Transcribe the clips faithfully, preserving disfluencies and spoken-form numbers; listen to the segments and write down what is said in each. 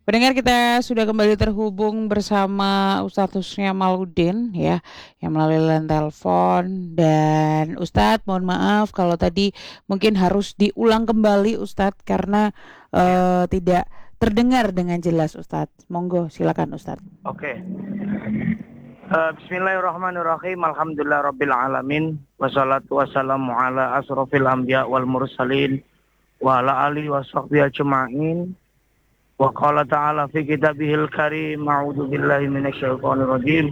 Pendengar kita sudah kembali terhubung bersama Ustadz Husnia Maluddin ya, yang melalui line telepon. Dan Ustadz mohon maaf kalau tadi mungkin harus diulang kembali Ustadz karena Ya, eh, tidak terdengar dengan jelas Ustadz. Monggo silakan Ustadz. oke. Eh, Bismillahirrahmanirrahim. Alhamdulillah Rabbil Alamin. Wassalatu wassalamu ala asrofil anbiya wal mursalin. Wa ala alihi wa sahbihi ajma'in. Wa qala ta'ala fi kitabihil karim. A'udhu billahi minasyaitonir rajim.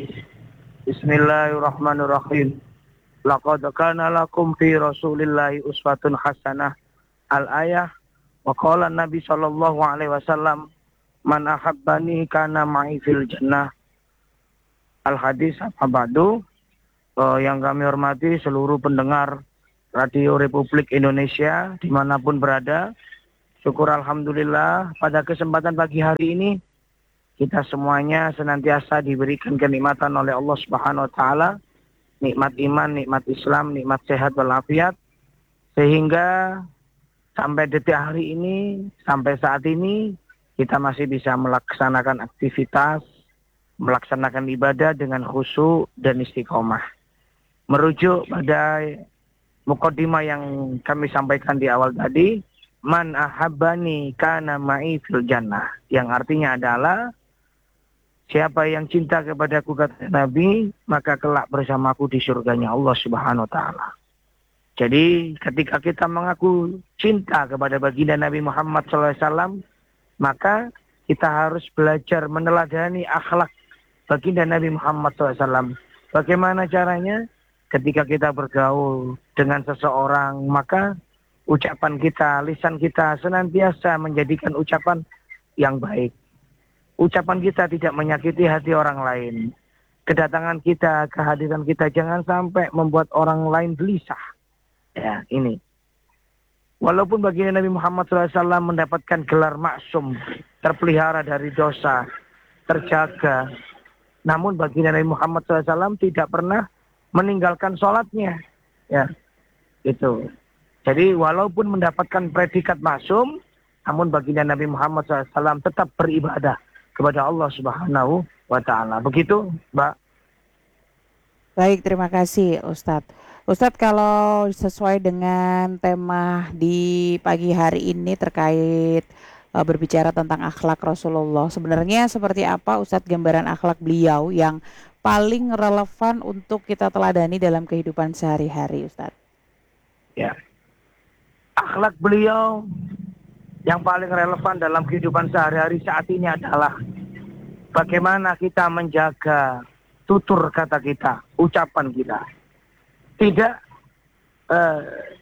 Bismillahirrahmanirrahim. Laqad kana lakum fi rasulillahi uswatun hasanah. Al-ayah. Wa qala Nabi sallallahu alaihi wasallam. Man ahabbani kana ma'i fil jannah. Al-Hadis Abadu, uh, yang kami hormati seluruh pendengar Radio Republik Indonesia dimanapun berada. Syukur Alhamdulillah pada kesempatan pagi hari ini kita semuanya senantiasa diberikan kenikmatan oleh Allah Subhanahu Wa Taala, nikmat iman, nikmat Islam, nikmat sehat walafiat, sehingga sampai detik hari ini, sampai saat ini kita masih bisa melaksanakan aktivitas, melaksanakan ibadah dengan khusyuk dan istiqomah. Merujuk pada mukadimah yang kami sampaikan di awal tadi, man ahabbani kana ma'i fil jannah, yang artinya adalah siapa yang cinta kepadaku kata Nabi, maka kelak bersamaku di surganya Allah Subhanahu wa taala. Jadi ketika kita mengaku cinta kepada baginda Nabi Muhammad shallallahu alaihi wasallam, maka kita harus belajar meneladani akhlak baginda Nabi Muhammad shallallahu alaihi wasallam. Bagaimana caranya? Ketika kita bergaul dengan seseorang, maka ucapan kita, lisan kita senantiasa menjadikan ucapan yang baik. Ucapan kita tidak menyakiti hati orang lain. Kedatangan kita, kehadiran kita jangan sampai membuat orang lain gelisah. Ya, ini. Walaupun baginda Nabi Muhammad shallallahu alaihi wasallam mendapatkan gelar maksum, terpelihara dari dosa, terjaga, namun baginda Nabi Muhammad shallallahu alaihi wasallam tidak pernah meninggalkan sholatnya. Ya, itu. Jadi walaupun mendapatkan predikat maksum, namun baginda Nabi Muhammad shallallahu alaihi wasallam tetap beribadah kepada Allah Subhanahu wa taala. Begitu, Mbak. Baik, terima kasih Ustadz. Ustadz, kalau sesuai dengan tema di pagi hari ini terkait uh, berbicara tentang akhlak Rasulullah, sebenarnya seperti apa Ustadz gambaran akhlak beliau yang paling relevan untuk kita teladani dalam kehidupan sehari-hari Ustadz? Ya. Akhlak beliau yang paling relevan dalam kehidupan sehari-hari saat ini adalah bagaimana kita menjaga tutur kata kita, ucapan kita. Tidak eh,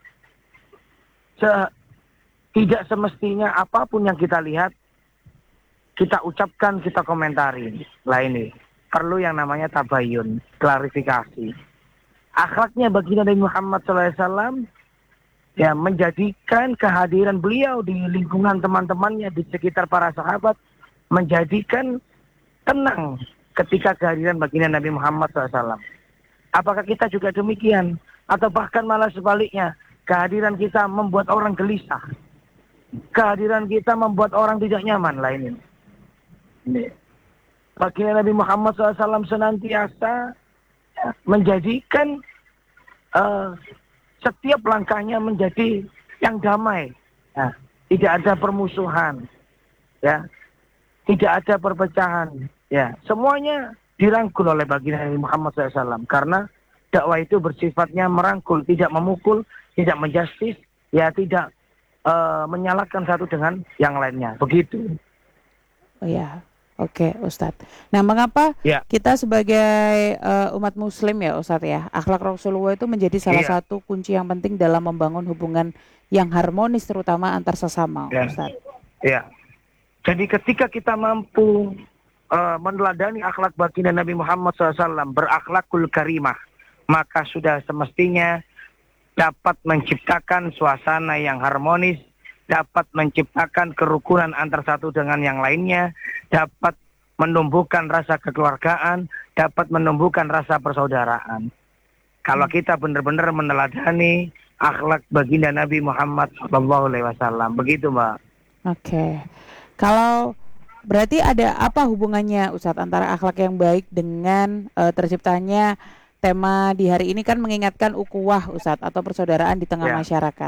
se, tidak semestinya apapun yang kita lihat kita ucapkan, kita komentari. Lah ini perlu yang namanya tabayun, klarifikasi. Akhlaknya baginda Nabi Muhammad shallallahu alaihi wasallam ya menjadikan kehadiran beliau di lingkungan teman-temannya, di sekitar para sahabat, menjadikan tenang ketika kehadiran baginda Nabi Muhammad shallallahu alaihi wasallam. Apakah kita juga demikian? Atau bahkan malah sebaliknya, kehadiran kita membuat orang gelisah. Kehadiran kita membuat orang tidak nyaman lah ini. Ini. Baginda Nabi Muhammad shallallahu alaihi wasallam senantiasa ya, menjadikan uh, setiap langkahnya menjadi yang damai. Ya. Tidak ada permusuhan. Ya. Tidak ada perpecahan. Ya. Semuanya dirangkul oleh baginda Nabi Muhammad shallallahu alaihi wasallam. Karena dakwah itu bersifatnya merangkul, tidak memukul, tidak menjustis, ya tidak uh, menyalahkan satu dengan yang lainnya. Begitu. Oh ya, oke Ustadz. Nah, mengapa Ya. kita sebagai uh, umat muslim ya Ustadz ya, akhlak Rasulullah itu menjadi salah Iya. satu kunci yang penting dalam membangun hubungan yang harmonis terutama antar sesama Ya. Ustadz? Ya. Jadi ketika kita mampu uh, meneladani akhlak baginda Nabi Muhammad shallallahu alaihi wasallam, berakhlakul karimah, maka sudah semestinya dapat menciptakan suasana yang harmonis, dapat menciptakan kerukunan antar satu dengan yang lainnya, dapat menumbuhkan rasa kekeluargaan, dapat menumbuhkan rasa persaudaraan. Kalau kita benar-benar meneladani akhlak baginda Nabi Muhammad shallallahu alaihi wasallam, begitu Mbak. Oke, kalau Berarti ada apa hubungannya Ustadz antara akhlak yang baik dengan eh, terciptanya tema di hari ini, kan mengingatkan ukhuwah Ustadz atau persaudaraan di tengah Ya, masyarakat.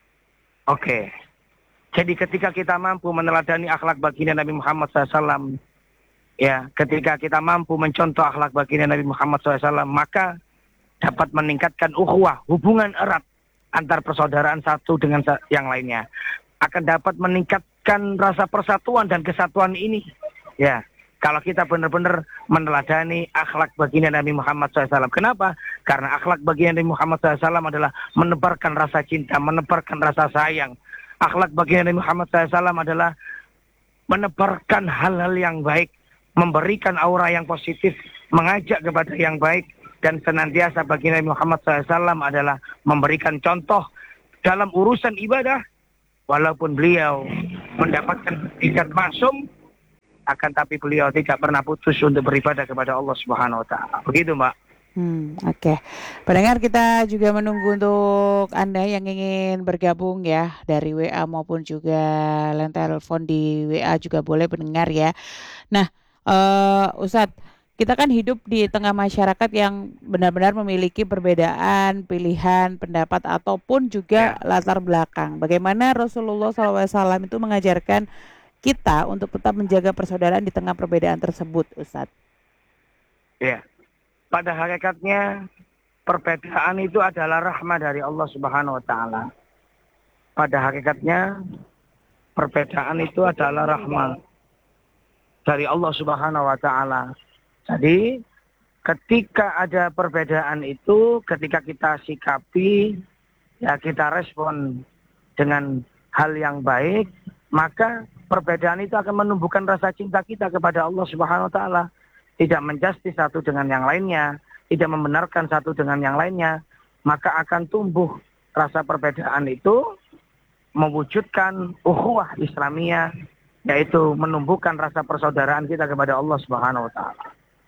oke. Jadi ketika kita mampu meneladani akhlak baginda Nabi Muhammad shallallahu alaihi wasallam, ya, ketika kita mampu mencontoh akhlak baginda Nabi Muhammad shallallahu alaihi wasallam, maka dapat meningkatkan ukhuwah, hubungan erat antar persaudaraan satu dengan sa- yang lainnya. Akan dapat meningkatkan rasa persatuan dan kesatuan ini. Ya, kalau kita benar-benar meneladani akhlak baginda Nabi Muhammad shallallahu alaihi wasallam. Kenapa? Karena akhlak baginda Nabi Muhammad shallallahu alaihi wasallam adalah menebarkan rasa cinta, menebarkan rasa sayang. Akhlak baginda Nabi Muhammad shallallahu alaihi wasallam adalah menebarkan hal-hal yang baik, memberikan aura yang positif, mengajak kepada yang baik, dan senantiasa baginda Nabi Muhammad shallallahu alaihi wasallam adalah memberikan contoh dalam urusan ibadah. Walaupun beliau mendapatkan tingkat maksum, akan tapi beliau tidak pernah putus untuk beribadah kepada Allah Subhanahu wa taala. Begitu, Mbak. Hmm, oke. Pendengar, kita juga menunggu untuk Anda yang ingin bergabung ya dari W A maupun juga line telepon di W A juga boleh pendengar ya. Nah, eh Ustadz, kita kan hidup di tengah masyarakat yang benar-benar memiliki perbedaan pilihan, pendapat ataupun juga Ya, latar belakang. Bagaimana Rasulullah shallallahu alaihi wasallam itu mengajarkan kita untuk tetap menjaga persaudaraan di tengah perbedaan tersebut, Ustadz? ya. Pada hakikatnya perbedaan itu adalah rahmat dari Allah Subhanahu wa taala. Pada hakikatnya perbedaan itu adalah rahmat dari Allah Subhanahu wa taala. Jadi ketika ada perbedaan itu, ketika kita sikapi, ya kita respon dengan hal yang baik, maka perbedaan itu akan menumbuhkan rasa cinta kita kepada Allah Subhanahu wa taala. Tidak menjustis satu dengan yang lainnya, tidak membenarkan satu dengan yang lainnya, maka akan tumbuh rasa perbedaan itu mewujudkan ukhuwah Islamiyah, yaitu menumbuhkan rasa persaudaraan kita kepada Allah Subhanahu wa taala.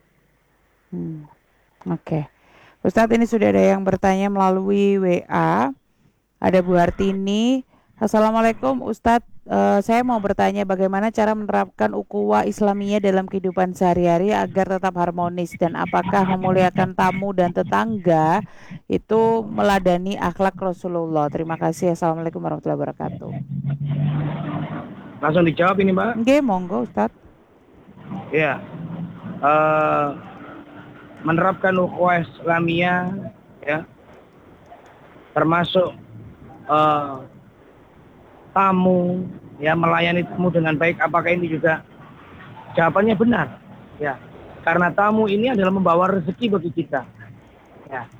Hmm, oke. Ustadz, ini sudah ada yang bertanya melalui W A. Ada Bu Hartini. Assalamualaikum Ustadz, Eh, saya mau bertanya bagaimana cara menerapkan ukhuwah Islamiyah dalam kehidupan sehari-hari agar tetap harmonis, dan apakah memuliakan tamu dan tetangga itu meladani akhlak Rasulullah. Terima kasih. Assalamualaikum warahmatullahi wabarakatuh. Langsung dijawab ini, Mbak. Oke, monggo Ustadz. Ya, eh, menerapkan ukhuwah Islamiyah, ya, termasuk eh, tamu, ya, melayani tamu dengan baik. Apakah ini juga? Jawabannya benar, ya, karena tamu ini adalah membawa rezeki bagi kita, ya.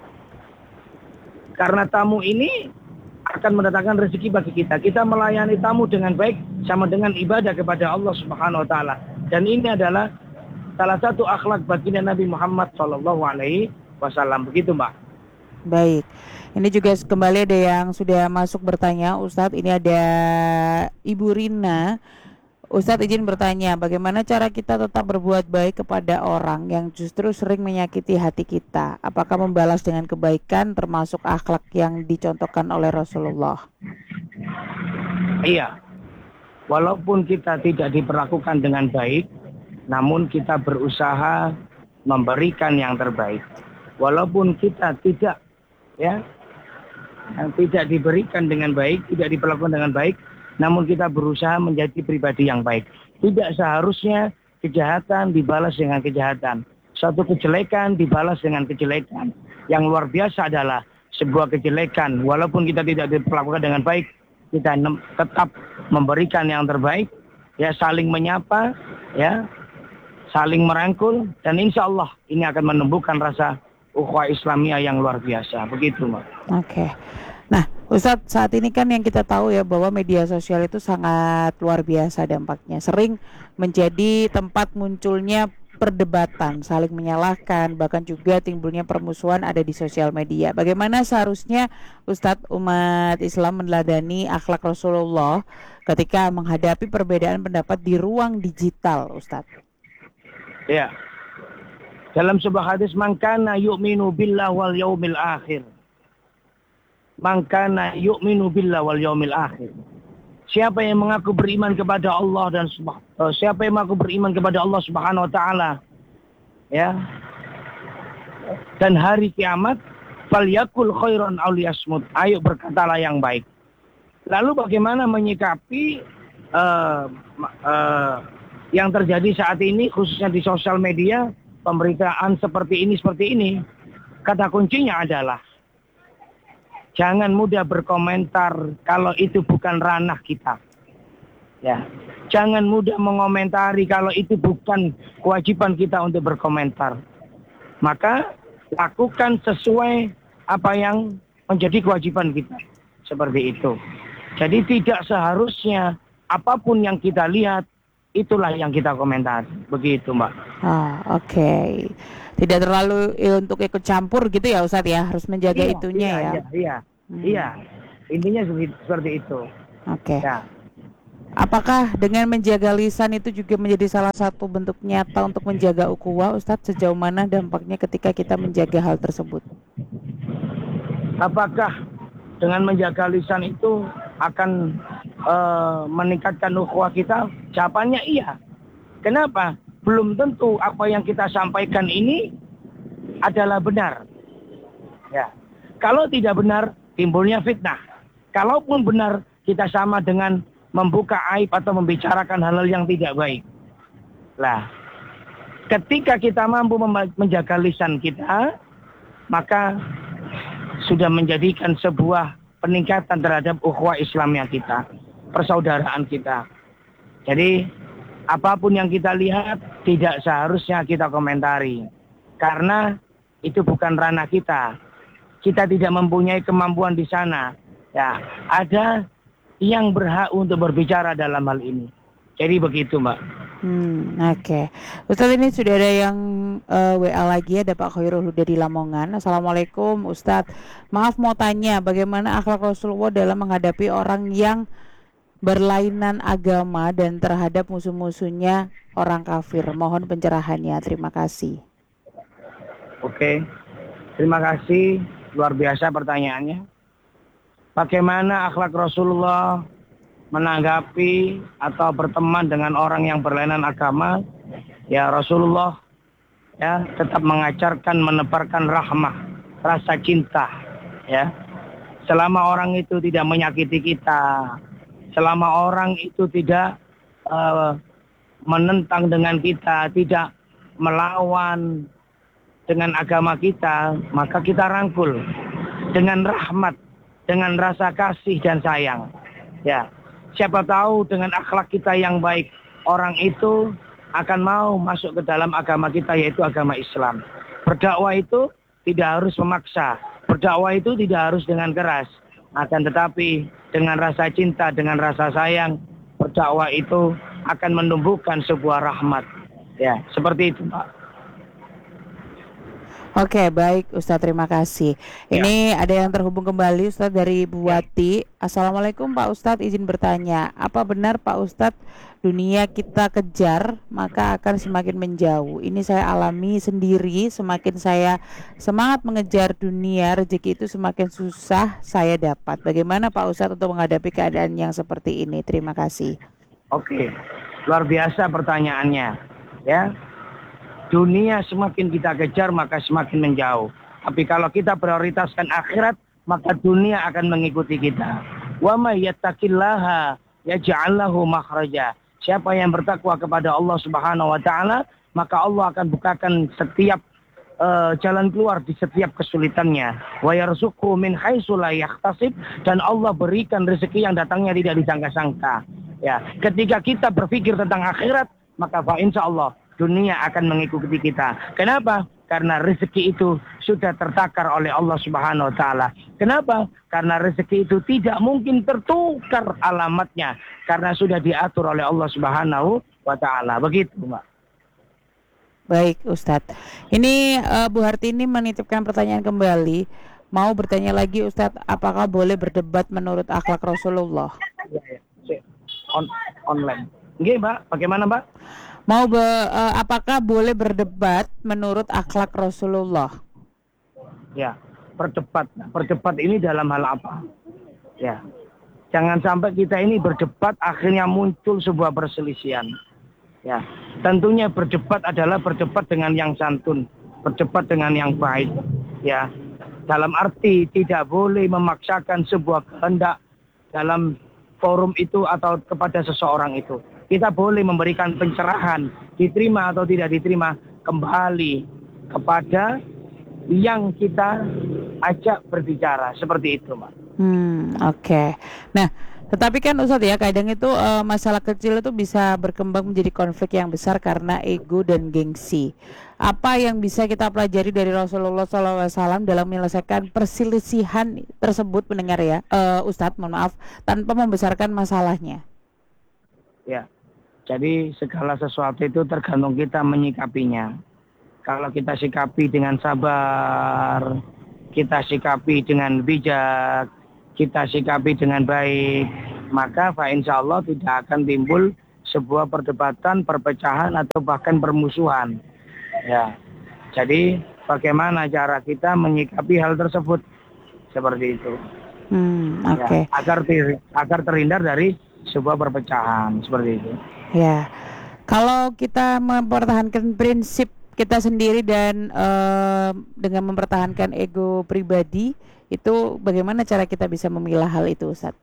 Karena tamu ini akan mendatangkan rezeki bagi kita. Kita melayani tamu dengan baik sama dengan ibadah kepada Allah Subhanahu wa taala. Dan ini adalah salah satu akhlak baginda Nabi Muhammad shallallahu alaihi wasallam. Begitu, Mbak. Baik. Ini juga kembali ada yang sudah masuk bertanya, Ustadz. Ini ada Ibu Rina. Ustadz izin bertanya, bagaimana cara kita tetap berbuat baik kepada orang yang justru sering menyakiti hati kita? Apakah membalas dengan kebaikan termasuk akhlak yang dicontohkan oleh Rasulullah? Iya. Walaupun kita tidak diperlakukan dengan baik, namun kita berusaha memberikan yang terbaik. Walaupun kita tidak, ya, yang tidak diberikan dengan baik, tidak diperlakukan dengan baik, namun kita berusaha menjadi pribadi yang baik. Tidak seharusnya kejahatan dibalas dengan kejahatan. Suatu kejelekan dibalas dengan kejelekan. Yang luar biasa adalah sebuah kejelekan, walaupun kita tidak diperlakukan dengan baik, kita tetap memberikan yang terbaik, ya, saling menyapa, ya, saling merangkul, dan insya Allah ini akan menumbuhkan rasa ukhuwah Islamiyah yang luar biasa. Begitu, Mbak. Oke. Nah, Ustadz, saat ini kan yang kita tahu ya bahwa media sosial itu sangat luar biasa dampaknya. Sering menjadi tempat munculnya perdebatan, saling menyalahkan, bahkan juga timbulnya permusuhan ada di sosial media. Bagaimana seharusnya Ustadz umat Islam meneladani akhlak Rasulullah ketika menghadapi perbedaan pendapat di ruang digital, Ustadz? Ya. Dalam sebuah hadis, man kana yu'minu billah wal yaumil akhir. Man kana yu'minu billah wal yaumil akhir. Siapa yang mengaku beriman kepada Allah dan uh, siapa yang mengaku beriman kepada Allah Subhanahu wa taala, ya, dan hari kiamat, falyakul khairan aw liyasmut. Ayo berkatalah yang baik. Lalu bagaimana menyikapi uh, uh, yang terjadi saat ini khususnya di sosial media, pemberitaan seperti ini seperti ini? Kata kuncinya adalah jangan mudah berkomentar kalau itu bukan ranah kita. Ya, jangan mudah mengomentari kalau itu bukan kewajiban kita untuk berkomentar. Maka lakukan sesuai apa yang menjadi kewajiban kita. Seperti itu. Jadi tidak seharusnya apapun yang kita lihat itulah yang kita komentari. Begitu, Mbak. Ah, oke. Okay. Tidak terlalu eh, untuk ikut campur gitu ya Ustadz ya, harus menjaga Iya, itunya iya, ya. Iya, iya. Hmm. Iya. Intinya seperti, seperti itu. Oke. Okay. Ya. Apakah dengan menjaga lisan itu juga menjadi salah satu bentuk nyata untuk menjaga ukhuwah, Ustadz? Sejauh mana dampaknya ketika kita menjaga hal tersebut? Apakah dengan menjaga lisan itu akan uh, meningkatkan ukhuwah kita? Jawabannya iya. Kenapa? Belum tentu apa yang kita sampaikan ini adalah benar. Ya. Kalau tidak benar, timbulnya fitnah. Kalaupun benar, kita sama dengan membuka aib atau membicarakan hal-hal yang tidak baik. Lah, ketika kita mampu menjaga lisan kita, maka sudah menjadikan sebuah peningkatan terhadap ukhuwah Islamnya kita, persaudaraan kita. Jadi, apapun yang kita lihat tidak seharusnya kita komentari. Karena itu bukan ranah kita. Kita tidak mempunyai kemampuan di sana. Ya, ada yang berhak untuk berbicara dalam hal ini. Jadi begitu, Mbak. Hmm, oke. Okay. Ustadz, ini sudah ada yang uh, W A lagi, ada Pak Khairul Huda di Lamongan. Assalamualaikum Ustadz. Maaf mau tanya, bagaimana akhlak Rasulullah dalam menghadapi orang yang berlainan agama dan terhadap musuh-musuhnya orang kafir? Mohon pencerahannya. Terima kasih. Oke. Terima kasih. Luar biasa pertanyaannya. Bagaimana akhlak Rasulullah menanggapi atau berteman dengan orang yang berlainan agama? Ya, Rasulullah ya tetap mengajarkan menebarkan rahmah, rasa cinta, ya. Selama orang itu tidak menyakiti kita, selama orang itu tidak uh, menentang dengan kita, tidak melawan dengan agama kita, maka kita rangkul dengan rahmat, dengan rasa kasih dan sayang. Ya, siapa tahu dengan akhlak kita yang baik, orang itu akan mau masuk ke dalam agama kita, yaitu agama Islam. Berdakwah itu tidak harus memaksa, berdakwah itu tidak harus dengan keras, akan tetapi dengan rasa cinta, dengan rasa sayang, berdakwah itu akan menumbuhkan sebuah rahmat. Ya, seperti itu, Pak. Oke, baik Ustadz, terima kasih. Ya. Ini ada yang terhubung kembali Ustadz dari Bu Wati. Assalamualaikum Pak Ustadz, izin bertanya, apa benar Pak Ustadz dunia kita kejar maka akan semakin menjauh? Ini saya alami sendiri, semakin saya semangat mengejar dunia, rezeki itu semakin susah saya dapat. Bagaimana Pak Ustadz untuk menghadapi keadaan yang seperti ini? Terima kasih. Oke, luar biasa pertanyaannya, ya. Dunia semakin kita kejar maka semakin menjauh. Tapi kalau kita prioritaskan akhirat, maka dunia akan mengikuti kita. Wa may yattaqillaha yaj'al lahu makhraja. Siapa yang bertakwa kepada Allah Subhanahu wa taala, maka Allah akan bukakan setiap uh, jalan keluar di setiap kesulitannya. Wa yarzuqhu min haitsu la yahtasib, dan Allah berikan rezeki yang datangnya tidak disangka-sangka. Ya, ketika kita berpikir tentang akhirat, maka fa insyaallah dunia akan mengikuti kita. Kenapa? Karena rezeki itu sudah tertakar oleh Allah Subhanahu wa taala. Kenapa? Karena rezeki itu tidak mungkin tertukar alamatnya, karena sudah diatur oleh Allah Subhanahu wa taala. Begitu, Mbak. Baik, Ustadz. Ini uh, Bu Hartini menitipkan pertanyaan kembali. Mau bertanya lagi, Ustadz, apakah boleh berdebat menurut akhlak Rasulullah? Ya, ya. On, online. Oke, Mbak. Bagaimana, Mbak? Mau be, uh, apakah boleh berdebat menurut akhlak Rasulullah? Ya, berdebat. Berdebat ini dalam hal apa? Ya. Jangan sampai kita ini berdebat akhirnya muncul sebuah perselisihan. Ya, tentunya berdebat adalah berdebat dengan yang santun, berdebat dengan yang baik. Ya, dalam arti tidak boleh memaksakan sebuah kehendak dalam forum itu atau kepada seseorang itu. Kita boleh memberikan pencerahan, diterima atau tidak diterima kembali kepada yang kita ajak berbicara, seperti itu, Mbak. Hmm, oke. Okay. Nah, tetapi kan Ustadz ya, kadang itu uh, masalah kecil itu bisa berkembang menjadi konflik yang besar karena ego dan gengsi. Apa yang bisa kita pelajari dari Rasulullah shallallahu alaihi wasallam dalam menyelesaikan perselisihan tersebut, mendengar ya, uh, Ustadz, mohon maaf, tanpa membesarkan masalahnya? Ya, jadi segala sesuatu itu tergantung kita menyikapinya. Kalau kita sikapi dengan sabar, kita sikapi dengan bijak, kita sikapi dengan baik, maka fa insya Allah tidak akan timbul sebuah perdebatan, perpecahan atau bahkan permusuhan. Ya, jadi bagaimana cara kita menyikapi hal tersebut seperti itu. Hmm, oke. Okay. Ya, agar ter, agar terhindar dari sebuah perpecahan seperti itu. Ya, kalau kita mempertahankan prinsip kita sendiri dan uh, dengan mempertahankan ego pribadi, itu bagaimana cara kita bisa memilah hal itu, Ustaz?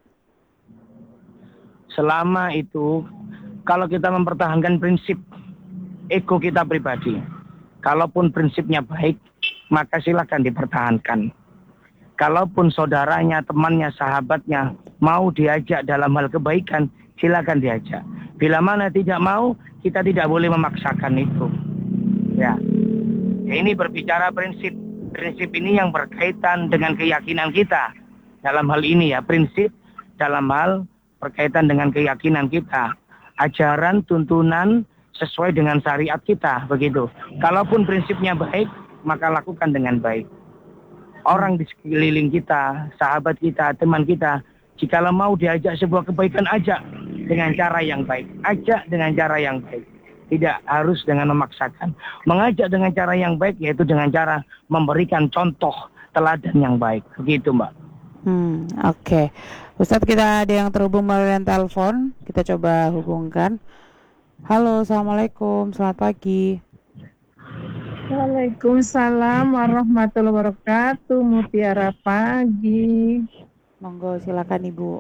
Selama itu, kalau kita mempertahankan prinsip ego kita pribadi, kalaupun prinsipnya baik, maka silakan dipertahankan. Kalaupun saudaranya, temannya, sahabatnya mau diajak dalam hal kebaikan, silakan diajak. Bila mana tidak mau, kita tidak boleh memaksakan itu. Ya, ini berbicara prinsip. Prinsip ini yang berkaitan dengan keyakinan kita. Dalam hal ini ya, prinsip dalam hal berkaitan dengan keyakinan kita. Ajaran, tuntunan sesuai dengan syariat kita, begitu. Kalaupun prinsipnya baik, maka lakukan dengan baik. Orang di sekeliling kita, sahabat kita, teman kita, jikalau mau diajak sebuah kebaikan, ajak dengan cara yang baik. Ajak dengan cara yang baik. Tidak harus dengan memaksakan. Mengajak dengan cara yang baik, yaitu dengan cara memberikan contoh teladan yang baik. Begitu, Mbak. Hmm, oke. Okay. Ustadz, kita ada yang terhubung melalui telepon. Kita coba hubungkan. Halo, assalamualaikum. Selamat pagi. Waalaikumsalam warahmatullahi wabarakatuh. Mutiara pagi. Monggo, silakan Ibu.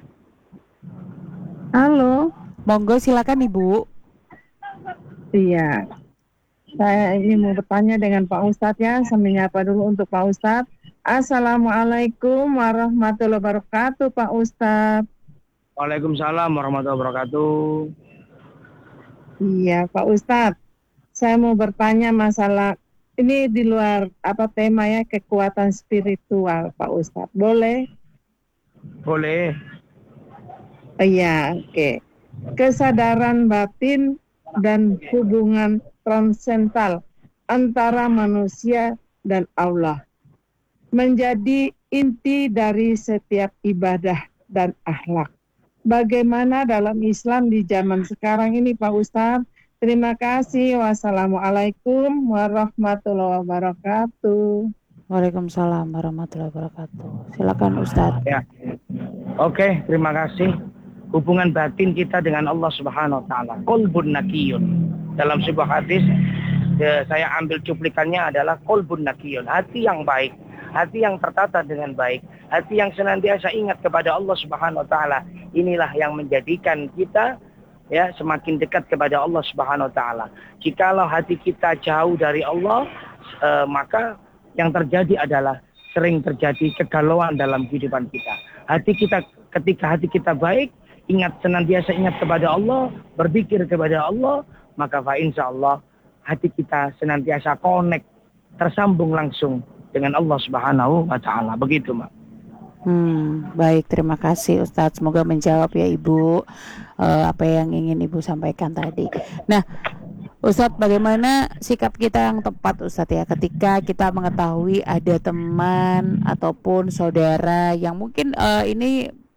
Halo. Monggo, silakan Ibu. Iya, saya ini mau bertanya dengan Pak Ustadz ya, sambil nyapa dulu untuk Pak Ustadz. Assalamualaikum warahmatullahi wabarakatuh, Pak Ustadz. Waalaikumsalam warahmatullahi wabarakatuh. Iya, Pak Ustadz, saya mau bertanya masalah, ini di luar apa temanya, kekuatan spiritual, Pak Ustadz. Boleh? Boleh. Iya, oke. Okay. Kesadaran batin dan hubungan transendental antara manusia dan Allah menjadi inti dari setiap ibadah dan akhlak. Bagaimana dalam Islam di zaman sekarang ini, Pak Ustadz? Terima kasih. Wassalamualaikum warahmatullahi wabarakatuh. Waalaikumsalam warahmatullahi wabarakatuh. Silakan Ustadz. Ya. Oke, terima kasih. Hubungan batin kita dengan Allah Subhanahu wa taala, qalbun naqiyun. Dalam sebuah hadis, ya, saya ambil cuplikannya adalah qalbun naqiyun, hati yang baik, hati yang tertata dengan baik, hati yang senantiasa ingat kepada Allah Subhanahu wa taala. Inilah yang menjadikan kita ya semakin dekat kepada Allah Subhanahu wa taala. Jikalau hati kita jauh dari Allah, eh, maka yang terjadi adalah sering terjadi kegalauan dalam kehidupan kita. Hati kita, ketika hati kita baik, ingat, senantiasa ingat kepada Allah, berzikir kepada Allah, maka fa insya Allah hati kita senantiasa connect, tersambung langsung dengan Allah Subhanahu wa taala. Begitu, Mbak. Hmm, baik, terima kasih Ustadz. Semoga menjawab ya Ibu uh, apa yang ingin Ibu sampaikan tadi. Nah, Ustadz, bagaimana sikap kita yang tepat Ustadz ya ketika kita mengetahui ada teman ataupun saudara yang mungkin uh, ini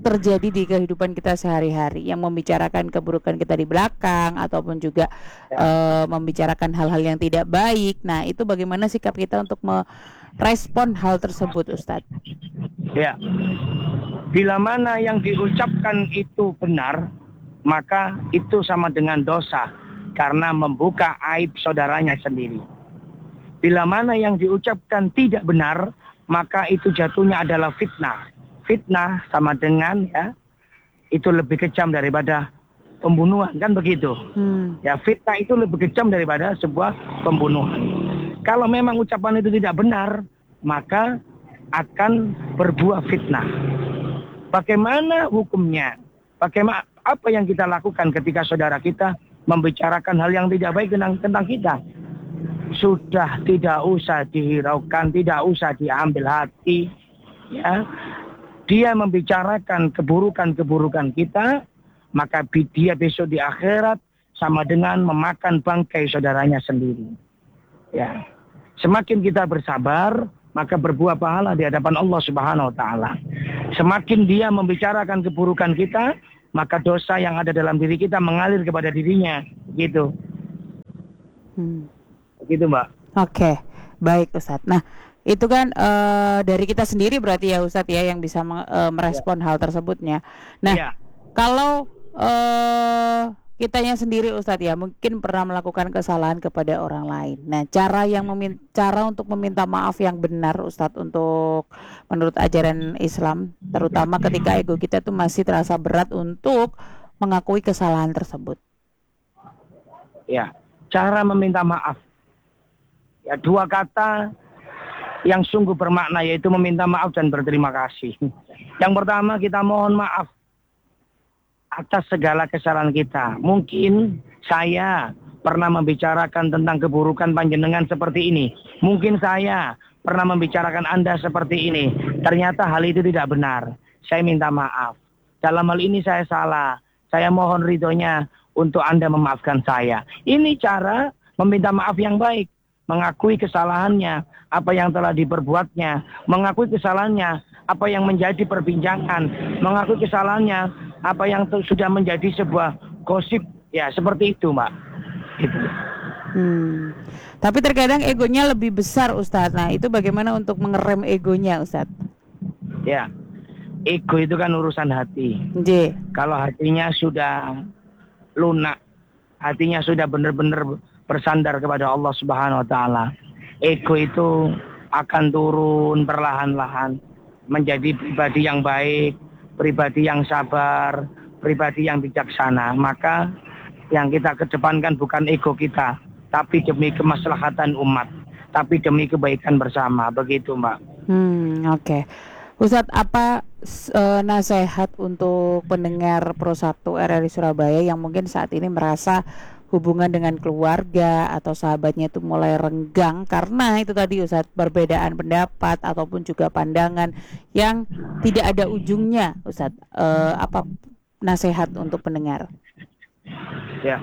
terjadi di kehidupan kita sehari-hari, yang membicarakan keburukan kita di belakang ataupun juga Ya. uh, membicarakan hal-hal yang tidak baik. Nah, itu bagaimana sikap kita untuk merespon hal tersebut, Ustadz? Ya, bila mana yang diucapkan itu benar, maka itu sama dengan dosa karena membuka aib saudaranya sendiri. Bila mana yang diucapkan tidak benar, maka itu jatuhnya adalah fitnah. Fitnah sama dengan ya itu lebih kejam daripada pembunuhan, kan begitu? Hmm. Ya, fitnah itu lebih kejam daripada sebuah pembunuhan. Kalau memang ucapan itu tidak benar, maka akan berbuah fitnah. Bagaimana hukumnya? Bagaimana apa yang kita lakukan ketika saudara kita membicarakan hal yang tidak baik tentang tentang kita? Sudah tidak usah dihiraukan, tidak usah diambil hati, ya. Dia membicarakan keburukan-keburukan kita, maka dia besok di akhirat sama dengan memakan bangkai saudaranya sendiri. Ya. Semakin kita bersabar, maka berbuah pahala di hadapan Allah Subhanahu wa taala. Semakin dia membicarakan keburukan kita, maka dosa yang ada dalam diri kita mengalir kepada dirinya, gitu. Hmm. Begitu, Mbak. Oke, baik Ustadz. Nah, itu kan uh, dari kita sendiri berarti ya Ustadz ya yang bisa uh, merespon ya. Hal tersebutnya. Nah, ya. Kalau uh, kitanya sendiri Ustadz ya mungkin pernah melakukan kesalahan kepada orang lain. Nah, cara yang memin- cara untuk meminta maaf yang benar Ustadz untuk menurut ajaran Islam, terutama ketika ego kita tuh masih terasa berat untuk mengakui kesalahan tersebut. Ya, cara meminta maaf. Ya, dua kata yang sungguh bermakna, yaitu meminta maaf dan berterima kasih. Yang pertama, kita mohon maaf atas segala kesalahan kita. Mungkin saya pernah membicarakan tentang keburukan panjenengan seperti ini. Mungkin saya pernah membicarakan Anda seperti ini. Ternyata hal itu tidak benar. Saya minta maaf. Dalam hal ini saya salah. Saya mohon ridhonya untuk Anda memaafkan saya. Ini cara meminta maaf yang baik. Mengakui kesalahannya, apa yang telah diperbuatnya, mengakui kesalahannya, apa yang menjadi perbincangan, mengakui kesalahannya, apa yang sudah menjadi sebuah gosip, ya seperti itu, Mbak. Gitu. Hmm. Tapi terkadang egonya lebih besar, Ustadz. Nah, itu bagaimana untuk mengerem egonya, Ustadz? Ya, ego itu kan urusan hati. J. Kalau hatinya sudah lunak, hatinya sudah benar-benar bersandar kepada Allah Subhanahu wa taala, ego itu akan turun perlahan-lahan menjadi pribadi yang baik, pribadi yang sabar, pribadi yang bijaksana. Maka yang kita kedepankan bukan ego kita, tapi demi kemaslahatan umat, tapi demi kebaikan bersama. Begitu, Mbak. Hmm, oke. Okay. Ustadz, apa uh, nasihat untuk pendengar Pro satu R R I Surabaya yang mungkin saat ini merasa hubungan dengan keluarga atau sahabatnya itu mulai renggang karena itu tadi Ustadz, perbedaan pendapat ataupun juga pandangan yang tidak ada ujungnya, Ustadz, uh, apa nasihat untuk pendengar? Ya,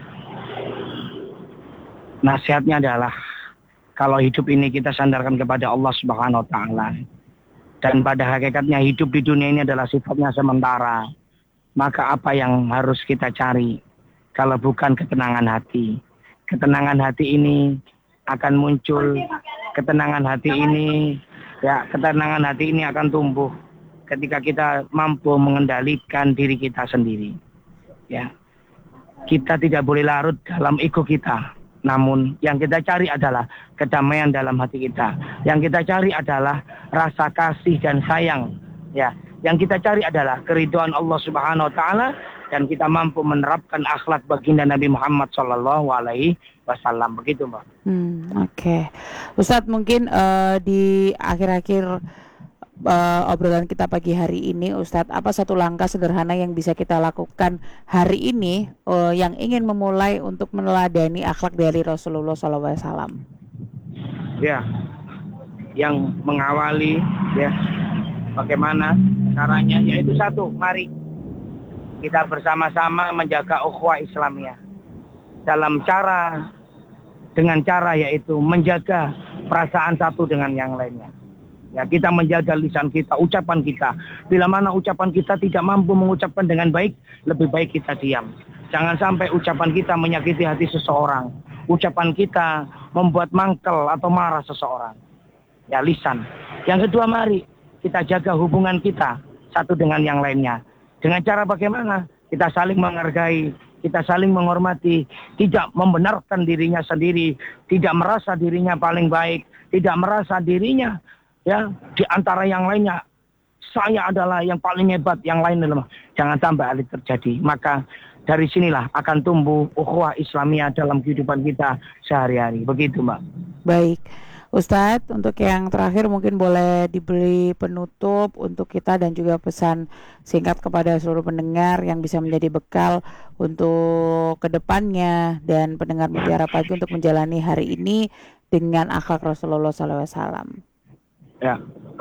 nasihatnya adalah kalau hidup ini kita sandarkan kepada Allah Subhanahu wa taala, dan pada hakikatnya hidup di dunia ini adalah sifatnya sementara, maka apa yang harus kita cari kalau bukan ketenangan hati? Ketenangan hati ini akan muncul, ketenangan hati ini, ya ketenangan hati ini akan tumbuh ketika kita mampu mengendalikan diri kita sendiri. Ya, kita tidak boleh larut dalam ego kita. Namun yang kita cari adalah kedamaian dalam hati kita. Yang kita cari adalah rasa kasih dan sayang. Ya, yang kita cari adalah keridhaan Allah Subhanahu wa taala, dan kita mampu menerapkan akhlak baginda Nabi Muhammad Shallallahu Alaihi Wasallam. Begitu, Mbak. Hmm, Oke, okay. Ustadz, mungkin uh, di akhir-akhir uh, obrolan kita pagi hari ini, Ustadz, apa satu langkah sederhana yang bisa kita lakukan hari ini uh, yang ingin memulai untuk meneladani akhlak dari Rasulullah Shallallahu Alaihi Wasallam? Ya, yang mengawali, ya, bagaimana caranya? Yaitu satu, mari kita bersama-sama menjaga ukhuwah Islamiyah dalam cara dengan cara yaitu menjaga perasaan satu dengan yang lainnya. Ya, kita menjaga lisan kita, ucapan kita. Bila mana ucapan kita tidak mampu mengucapkan dengan baik, lebih baik kita diam. Jangan sampai ucapan kita menyakiti hati seseorang. Ucapan kita membuat mangkel atau marah seseorang. Ya, lisan. Yang kedua, mari kita jaga hubungan kita satu dengan yang lainnya. Dengan cara bagaimana? Kita saling menghargai, kita saling menghormati, tidak membenarkan dirinya sendiri, tidak merasa dirinya paling baik, tidak merasa dirinya ya di antara yang lainnya saya adalah yang paling hebat, yang lain adalah. Jangan sampai hal itu terjadi. Maka dari sinilah akan tumbuh ukhuwah Islamiyah dalam kehidupan kita sehari-hari. Begitu, Mbak. Baik. Ustadz, untuk yang terakhir mungkin boleh diberi penutup untuk kita dan juga pesan singkat kepada seluruh pendengar yang bisa menjadi bekal untuk kedepannya dan pendengar Mutiara Pagi untuk menjalani hari ini dengan akhlak Rasulullah shallallahu alaihi wasallam. Ya,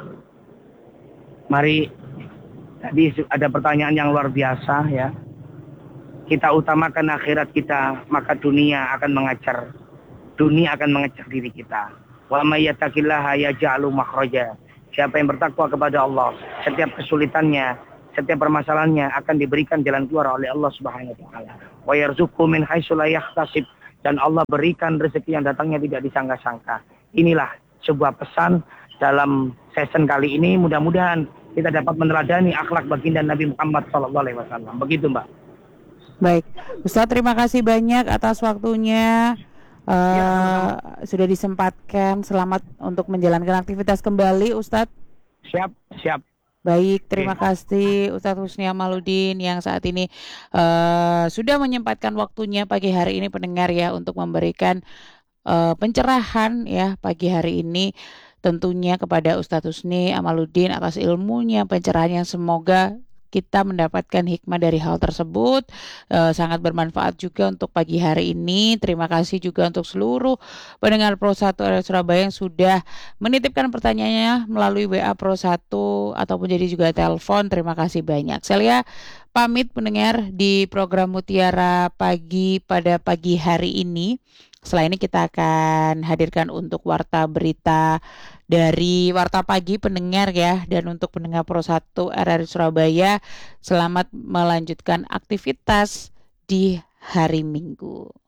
mari, tadi ada pertanyaan yang luar biasa ya. Kita utamakan akhirat kita, maka dunia akan mengajar, dunia akan mengejar diri kita. Wa may yattaqillaha yaj'alu makhraja. Siapa yang bertakwa kepada Allah, setiap kesulitannya, setiap permasalahannya akan diberikan jalan keluar oleh Allah Subhanahu wa taala. Wa yarzuqhu min haitsu la yahtasib, dan Allah berikan rezeki yang datangnya tidak disangka-sangka. Inilah sebuah pesan dalam session kali ini. Mudah-mudahan kita dapat meneladani akhlak baginda Nabi Muhammad shallallahu alaihi wasallam. Begitu, Mbak. Baik, Ustadz, terima kasih banyak atas waktunya. Uh, Ya, sudah disempatkan. Selamat untuk menjalankan aktivitas kembali, Ustadz. siap, siap. Baik, terima kasih Ustadz Husni Amaludin yang saat ini uh, sudah menyempatkan waktunya pagi hari ini pendengar ya untuk memberikan uh, pencerahan ya pagi hari ini tentunya kepada Ustadz Husni Amaludin atas ilmunya, pencerahannya. Semoga kita mendapatkan hikmah dari hal tersebut, uh, sangat bermanfaat juga untuk pagi hari ini. Terima kasih juga untuk seluruh pendengar Pro satu R R Surabaya yang sudah menitipkan pertanyaannya melalui W A Pro satu ataupun jadi juga telepon. Terima kasih banyak. Saya pamit pendengar di program Mutiara Pagi pada pagi hari ini. Setelah ini kita akan hadirkan untuk warta berita dari Warta Pagi pendengar ya. Dan untuk pendengar Pro satu R R Surabaya, selamat melanjutkan aktivitas di hari Minggu.